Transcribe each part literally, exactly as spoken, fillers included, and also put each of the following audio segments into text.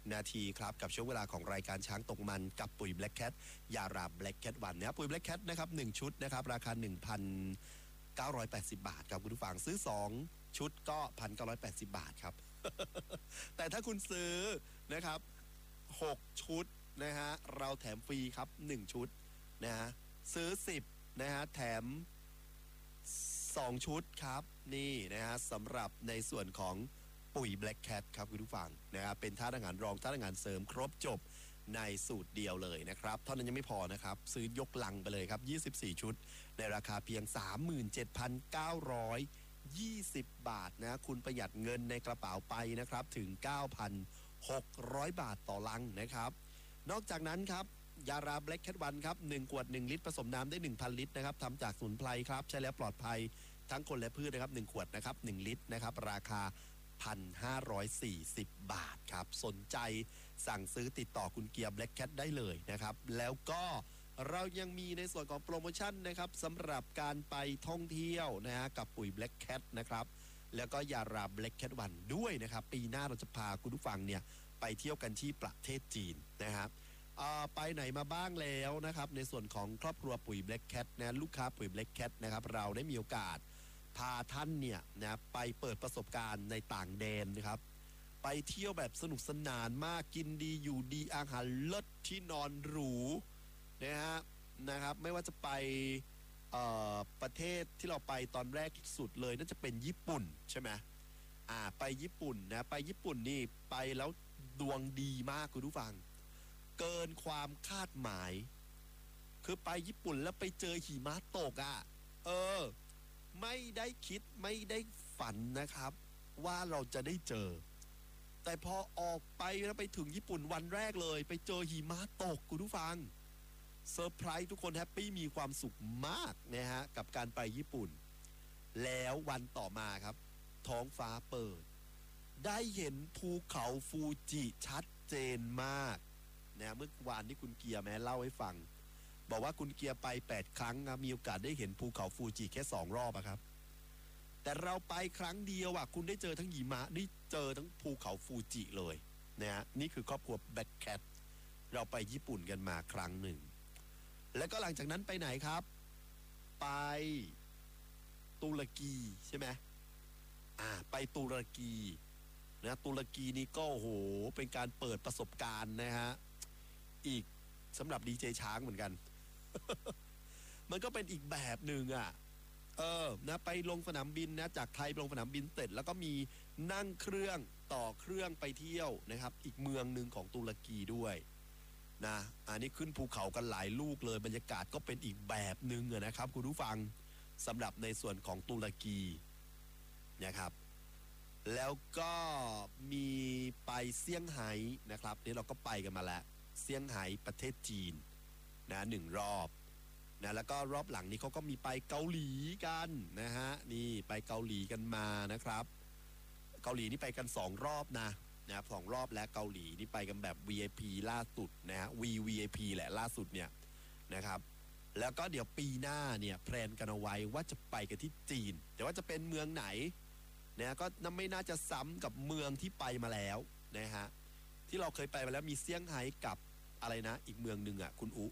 นาทีครับกับช่วงเวลาของรายการช้างตกมันกับปุ๋ย Black Cat ยารา Black Cat วันนะครับปุ๋ย Black Cat นะครับหนึ่งชุดนะครับราคา หนึ่งพันเก้าร้อยแปดสิบ บาทครับคุณผู้ฟังซื้อสองชุดก็ หนึ่งพันเก้าร้อยแปดสิบ บาทครับ แต่ถ้าคุณซื้อนะครับหกชุดนะฮะเราแถมฟรีครับหนึ่งชุดนะฮะซื้อสิบนะฮะแถมสองชุดครับนี่นะฮะสำหรับในส่วนของปุ๋ย Black Cat ครับคุณผู้ฟังนะครับเป็นธาตุอาหารรองธาตุอาหารเสริมครบจบในสูตรเดียวเลยนะครับเท่านั้นยังไม่พอนะครับซื้อยกลังไปเลยครับยี่สิบสี่ชุดในราคาเพียง สามหมื่นเจ็ดพันเก้าร้อยยี่สิบ บาทนะคุณประหยัดเงินในกระเป๋าไปนะครับถึง เก้าพันหกร้อย บาทต่อลังนะครับนอกจากนั้นครับยารา Black Cat วันครับหนึ่งขวดหนึ่งลิตรผสมน้ำได้ หนึ่งพัน ลิตรนะครับทำจากสมุนไพรครับใช้แล้วปลอดภัยทั้งคนและพืชนะครับหนึ่งขวดนะครับหนึ่งลิตรนะครับราคา หนึ่งพันห้าร้อยสี่สิบ บาทครับสนใจสั่งซื้อติดต่อคุณเกียร์ Black Cat ได้เลยนะครับแล้วก็เรายังมีในส่วนของโปรโมชั่นนะครับสำหรับการไปท่องเที่ยวนะฮะกับปุ๋ย Black Cat นะครับแล้วก็ยารา Black Cat วันด้วยนะครับปีหน้าเราจะพาคุณผู้ฟังเนี่ยไปเที่ยวกันที่ประเทศจีนนะครับไปไหนมาบ้างแล้วนะครับในส่วนของครอบครัวปุ๋ย Black Cat นะลูกค้าปุ๋ย Black Cat นะครับเราได้มีโอกาสพาท่านเนี่ยนะไปเปิดประสบการณ์ในต่างแดนนะครับไปเที่ยวแบบสนุกสนานมากกินดีอยู่ดีอาหารเลิศที่นอนหรูนะฮะนะครับไม่ว่าจะไปประเทศที่เราไปตอนแรกสุดเลยน่าจะเป็นญี่ปุ่นใช่ไหมอ่าไปญี่ปุ่นนะไปญี่ปุ่นนี่ไปแล้วดวงดีมากคุณผู้ฟังเกินความคาดหมายคือไปญี่ปุ่นแล้วไปเจอหิมะตกอ่ะเออไม่ได้คิดไม่ได้ฝันนะครับว่าเราจะได้เจอแต่พอออกไปแล้วไปถึงญี่ปุ่นวันแรกเลยไปเจอหิมะตกคุณผู้ฟังเซอร์ไพรส์ทุกคนแฮปปี้มีความสุขมากนะฮะกับการไปญี่ปุ่นแล้ววันต่อมาครับท้องฟ้าเปิดได้เห็นภูเขาฟูจิชัดเจนมากนะเมื่อวานที่คุณเกียร์แม้เล่าให้ฟังบอกว่าคุณเกียร์ไปแปดครั้งนะมีโอกาสได้เห็นภูเขาฟูจิแค่สองรอบอะครับแต่เราไปครั้งเดียวอะคุณได้เจอทั้งหิมะได้เจอทั้งภูเขาฟูจิเลยนะฮะนี่คือครอบครัว Black Cat เราไปญี่ปุ่นกันมาครั้งหนึ่งแล้วก็หลังจากนั้นไปไหนครับไปตุรกีใช่ไหมอ่าไปตุรกีนะตุรกีนี่ก็โอ้โหเป็นการเปิดประสบการณ์นะฮะอีกสำหรับดีเจช้างเหมือนกัน มันก็เป็นอีกแบบหนึ่งอ่ะเออนะไปลงสนามบินนะจากไทยลงสนามบินเสร็จแล้วก็มีนั่งเครื่องต่อเครื่องไปเที่ยวนะครับอีกเมืองหนึ่งของตุรกีด้วยนะอันนี้ขึ้นภูเขากันหลายลูกเลยบรรยากาศก็เป็นอีกแบบหนึ่งนะครับคุณผู้ฟังสำหรับในส่วนของตุรกีนะครับแล้วก็มีไปเซี่ยงไฮ้นะครับนี่เราก็ไปกันมาแล้วเซี่ยงไฮ้ประเทศจีนนะหนึ่งรอบนะแล้วก็รอบหลังนี้เขาก็มีไปเกาหลีกันนะฮะนี่ไปเกาหลีกันมานะครับเกาหลีนี่ไปกันสองรอบนะนะครับสองรอบแล้วเกาหลีนี่ไปกันแบบ วี ไอ พี ล่าสุดนะฮะ วี วี ไอ พี แหละล่าสุดเนี่ยนะครับแล้วก็เดี๋ยวปีหน้าเนี่ยแพลนกันเอาไว้ว่าจะไปกันที่จีนแต่ว่าจะเป็นเมืองไหนนะก็ไม่น่าจะซ้ำกับเมืองที่ไปมาแล้วนะฮะที่เราเคยไปมาแล้วมีเซี่ยงไฮ้กับอะไรนะอีกเมืองหนึ่งอ่ะคุณอุ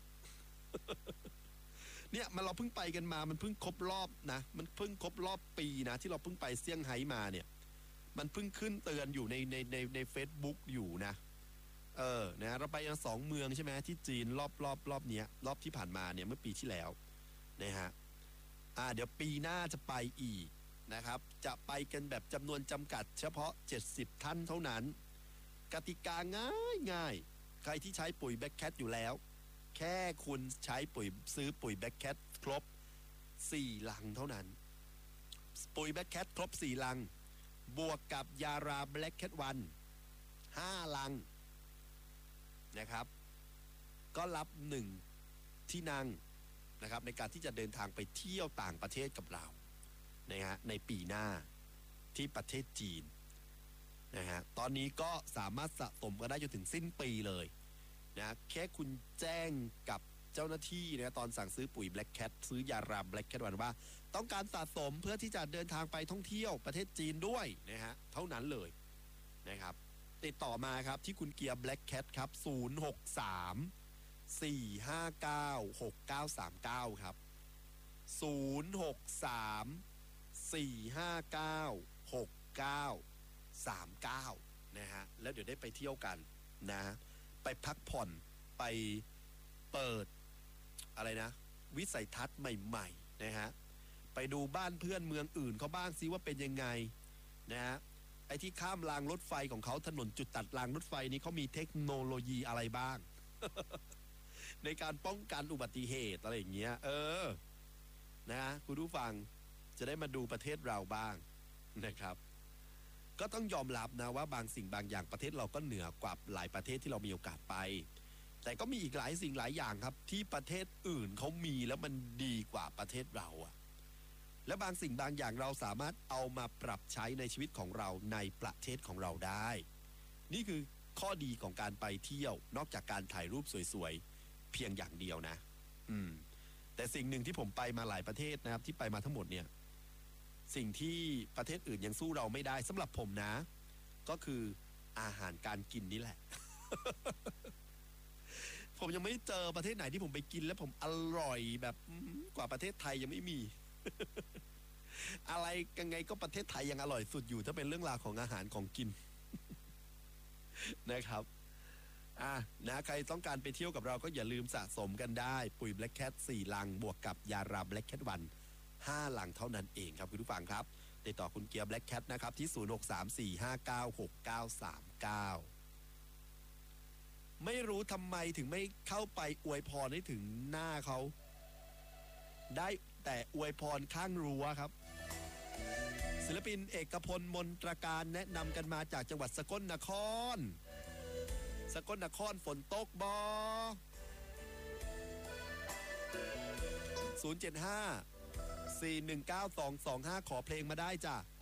เนี่ยมันเราเพิ่งไปกันมามันเพิ่งครบรอบนะมันเพิ่งครบรอบปีนะที่เราเพิ่งไปเซี่ยงไฮ้มาเนี่ยมันเพิ่งขึ้นเตือนอยู่ในในในใน Facebook อยู่นะเออนะเราไปกันสองเมืองใช่ไหมที่จีนรอบรอบรอบเนี้ยรอบที่ผ่านมาเนี่ยเมื่อปีที่แล้วนะฮะอ่าเดี๋ยวปีหน้าจะไปอีกนะครับจะไปกันแบบจำนวนจำกัดเฉพาะเจ็ดสิบท่านเท่านั้นกติกาง่ายง่ายใครที่ใช้ปุ๋ย Black Cat อยู่แล้วแค่คุณใช้ปุ๋ยซื้อปุ๋ย Black Cat ครบสี่ลังเท่านั้นปุ๋ย Black Cat ครบสี่ลังบวกกับยารา Black Cat วันห้าลังนะครับก็รับหนึ่งที่นั่งนะครับในการที่จะเดินทางไปเที่ยวต่างประเทศกับเรานะฮะในปีหน้าที่ประเทศจีนนะฮะตอนนี้ก็สามารถสะสมกันได้จนถึงสิ้นปีเลยนะแค่คุณแจ้งกับเจ้าหน้าที่นะตอนสั่งซื้อปุ๋ย Black Cat ซื้อยารา Black Cat วันว่าต้องการสะสมเพื่อที่จะเดินทางไปท่องเที่ยวประเทศจีนด้วยนะฮะเท่านั้นเลยนะครับติดต่อมาครับที่คุณเกียร์ Black Cat ครับศูนย์ หก สาม สี่ ห้า เก้า หก เก้า สาม เก้าครับศูนย์ หก สาม สี่ ห้า เก้า หก เก้า สาม เก้านะฮะแล้วเดี๋ยวได้ไปเที่ยวกันนะไปพักผ่อนไปเปิดอะไรนะวิสัยทัศน์ใหม่ๆนะฮะไปดูบ้านเพื่อนเมืองอื่นเขาบ้างซิว่าเป็นยังไงนะฮะไอ้ที่ข้ามรางรถไฟของเขาถนนจุดตัดรางรถไฟนี้เขามีเทคโนโลยีอะไรบ้าง ในการป้องกันอุบัติเหตุอะไรอย่างเงี้ยเออนะฮะคุณผู้ฟังจะได้มาดูประเทศเราบ้างนะครับก็ต้องยอมรับนะว่าบางสิ่งบางอย่างประเทศเราก็เหนือกว่าหลายประเทศที่เรามีโอกาสไปแต่ก็มีอีกหลายสิ่งหลายอย่างครับที่ประเทศอื่นเขามีแล้วมันดีกว่าประเทศเราอะและบางสิ่งบางอย่างเราสามารถเอามาปรับใช้ในชีวิตของเราในประเทศของเราได้นี่คือข้อดีของการไปเที่ยวนอกจากการถ่ายรูปสวยๆเพียงอย่างเดียวนะอืมแต่สิ่งหนึ่งที่ผมไปมาหลายประเทศนะครับที่ไปมาทั้งหมดเนี่ยสิ่งที่ประเทศอื่นยังสู้เราไม่ได้สำหรับผมนะก็คืออาหารการกินนี่แหละ ผมยังไม่เจอประเทศไหนที่ผมไปกินแล้วผมอร่อยแบบกว่าประเทศไทยยังไม่มี อะไรยังไงก็ประเทศไทยยังอร่อยสุดอยู่ถ้าเป็นเรื่องราวของอาหารของกิน นะครับอ่ะนะใครต้องการไปเที่ยวกับเราก็อย่าลืมสะสมกันได้ปุ๋ย Black Cat สี่ลังบวกกับยารา Black Cat วันห้าลังเท่านั้นเองครับคุณผู้ฟังครับติดต่อคุณเกียร์ Black Cat นะครับที่ศูนย์ หก สาม สี่ ห้า เก้า หก เก้า สาม เก้าไม่รู้ทำไมถึงไม่เข้าไปอวยพรให้ถึงหน้าเขาได้แต่อวยพรข้างรั้วครับศิลปินเอกพลมนตรการแนะนำกันมาจากจังหวัดสกลนครสกลนครฝนตกบอศูนย์ เจ็ด ห้า สี่ หนึ่ง เก้า สอง สอง ห้าขอเพลงมาได้จ้ะ